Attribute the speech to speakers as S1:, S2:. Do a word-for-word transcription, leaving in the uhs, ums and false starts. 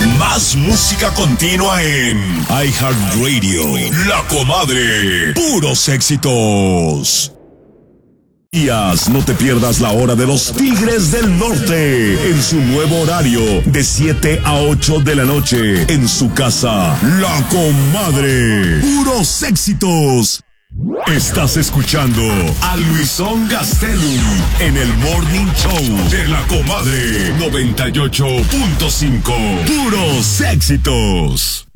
S1: Más música continua en iHeartRadio. La Comadre. Puros éxitos. No te pierdas la hora de los Tigres del Norte en su nuevo horario de siete a ocho de la noche en su casa, La Comadre. Puros éxitos. Estás escuchando a Luisón Gastelum en el Morning Show de La Comadre noventa y ocho punto cinco. Puros éxitos.